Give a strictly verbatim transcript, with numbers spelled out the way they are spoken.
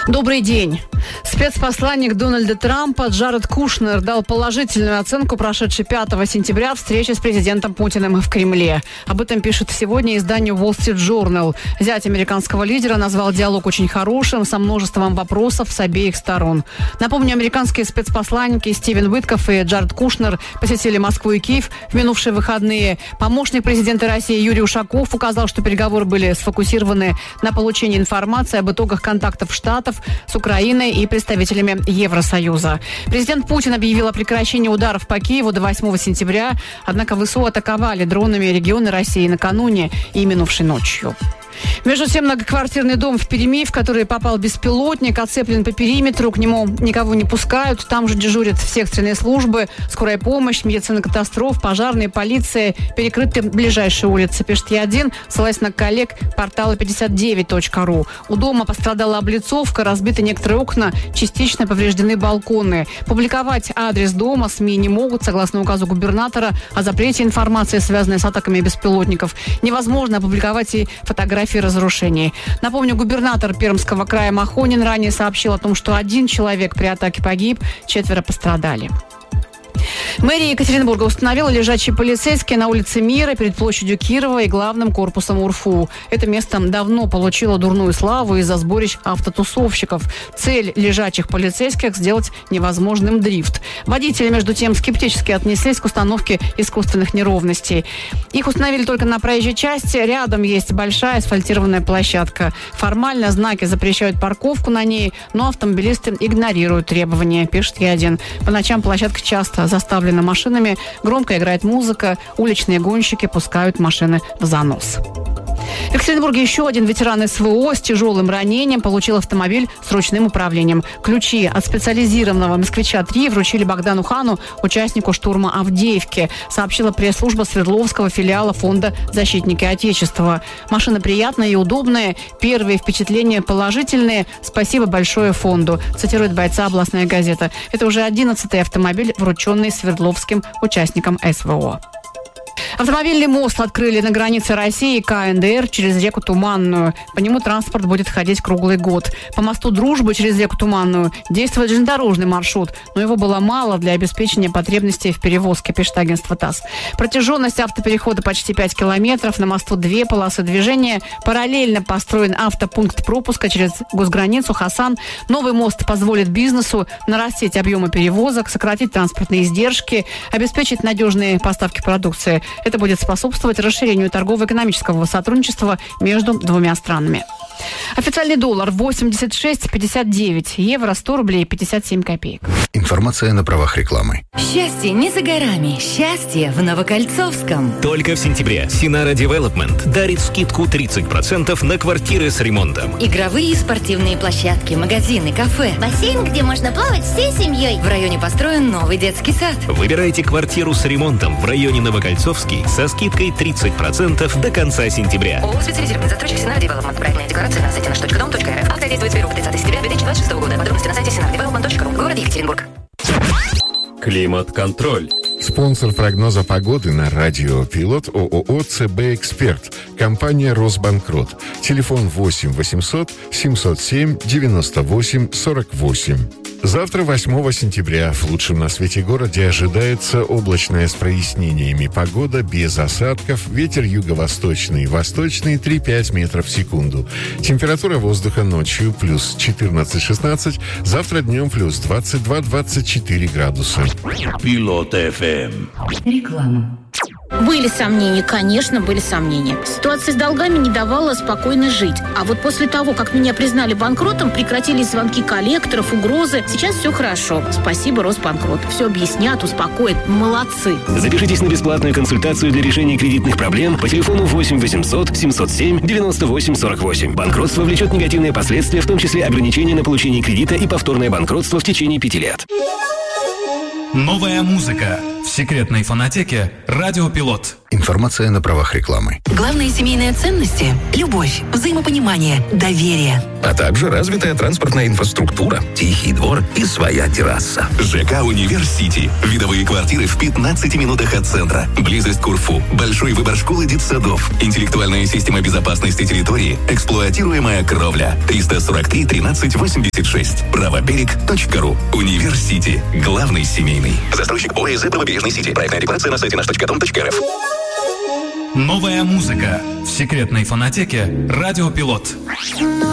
Добрый день. Спецпосланник Дональда Трампа Джаред Кушнер дал положительную оценку прошедшей пятого сентября встречи с президентом Путиным в Кремле. Об этом пишет сегодня издание Wall Street Journal. Зять американского лидера назвал диалог очень хорошим, со множеством вопросов с обеих сторон. Напомню, американские спецпосланники Стивен Уиткоф и Джаред Кушнер посетили Москву и Киев в минувшие выходные. Помощник президента России Юрий Ушаков указал, что переговоры были сфокусированы на получении информации об итогах контактов Штатов с Украиной и представителями Евросоюза. Президент Путин объявил о прекращении ударов по Киеву до восьмого сентября, однако ВСУ атаковали дронами регионы России накануне и минувшей ночью. Между тем, многоквартирный дом в Перми, в который попал беспилотник, оцеплен по периметру, к нему никого не пускают. Там же дежурят все экстренные службы, скорая помощь, медицина катастроф, пожарная, полиция. Перекрыты ближайшие улицы, пишет Я один, ссылаясь на коллег портала пятьдесят девять точка ру. У дома пострадала облицовка, разбиты некоторые окна, частично повреждены балконы. Публиковать адрес дома СМИ не могут, согласно указу губернатора о запрете информации, связанной с атаками беспилотников. Невозможно опубликовать и фотографии разрушений. Напомню, губернатор Пермского края Махонин ранее сообщил о том, что один человек при атаке погиб, четверо пострадали. Мэрия Екатеринбурга установила лежачие полицейские на улице Мира перед площадью Кирова и главным корпусом УРФУ. Это место давно получило дурную славу из-за сборищ автотусовщиков. Цель лежачих полицейских – сделать невозможным дрифт. Водители, между тем, скептически отнеслись к установке искусственных неровностей. Их установили только на проезжей части. Рядом есть большая асфальтированная площадка. Формально знаки запрещают парковку на ней, но автомобилисты игнорируют требования, пишет Я один. По ночам площадка часто заставлена машинами, громко играет музыка, уличные гонщики пускают машины в занос. В Екатеринбурге еще один ветеран СВО с тяжелым ранением получил автомобиль с ручным управлением. Ключи от специализированного «Москвича-три» вручили Богдану Хану, участнику штурма Авдеевки, сообщила пресс-служба Свердловского филиала фонда «Защитники Отечества». Машина приятная и удобная, первые впечатления положительные. Спасибо большое фонду, цитирует бойца областная газета. Это уже одиннадцатый автомобиль, врученный Свердловским участникам СВО. Автомобильный мост открыли на границе России и ка эн дэ эр через реку Туманную. По нему транспорт будет ходить круглый год. По мосту Дружбы через реку Туманную действует железнодорожный маршрут, но его было мало для обеспечения потребностей в перевозке, пишет агентство ТАСС. Протяженность автоперехода почти пять километров. На мосту две полосы движения. Параллельно построен автопункт пропуска через госграницу Хасан. Новый мост позволит бизнесу нарастить объемы перевозок, сократить транспортные издержки, обеспечить надежные поставки продукции. Это будет способствовать расширению торгово-экономического сотрудничества между двумя странами. Официальный доллар восемьдесят шесть пятьдесят девять, евро сто рублей пятьдесят семь копеек. Информация на правах рекламы. Счастье не за горами. Счастье в Новокольцовском. Только в сентябре Синара Девелопмент дарит скидку тридцать процентов на квартиры с ремонтом. Игровые и спортивные площадки, магазины, кафе. Бассейн, где можно плавать всей семьей. В районе построен новый детский сад. Выбирайте квартиру с ремонтом в районе Новокольцовский со скидкой тридцать процентов до конца сентября. ООО «Специализированный застройщик Синара Девелопмент». Проектная декларация на сайте наш точка дом точка эр эф. Акция действует с первого по тридцатое сентября две тысячи двадцать шестого года. Подробности на сайте синара девелопмент точка ру. Город Екатеринбург. Климат-контроль. Спонсор прогноза погоды на радио «Пилот» ООО «ЦБ Эксперт». Компания «Росбанкрот». Телефон восемь восемьсот семьсот семь девяносто восемь сорок восемь. Завтра, восьмого сентября, в лучшем на свете городе ожидается облачная с прояснениями погода, без осадков, ветер юго-восточный, восточный три-пять метров в секунду. Температура воздуха ночью плюс четырнадцать-шестнадцать, завтра днем плюс двадцать два-двадцать четыре градуса. Пилот эф эм. Реклама. Были сомнения, конечно, были сомнения. Ситуация с долгами не давала спокойно жить. А вот после того, как меня признали банкротом, прекратились звонки коллекторов, угрозы. Сейчас все хорошо. Спасибо, Росбанкрот. Все объяснят, успокоят. Молодцы. Запишитесь на бесплатную консультацию для решения кредитных проблем по телефону восемь восемьсот семьсот семь девяносто восемь сорок восемь. Банкротство влечет негативные последствия, в том числе ограничения на получение кредита и повторное банкротство в течение пяти лет. Новая музыка. секретной фонотеке «Радио Пилот». Информация на правах рекламы. Главные семейные ценности – любовь, взаимопонимание, доверие. А также развитая транспортная инфраструктура, тихий двор и своя терраса. ЖК «Университи». Видовые квартиры в пятнадцати минутах от центра. Близость к УРФУ. Большой выбор школ и детсадов. Интеллектуальная система безопасности территории. Эксплуатируемая кровля. триста сорок три тринадцать восемьдесят шесть. правоберег точка ру. Университи. Главный семейный. Застройщик ОСЗ «Правобережный Сити». Проектная декларация на сайте наш точка дом точка рф. Новая музыка в секретной фонотеке «Радио Пилот».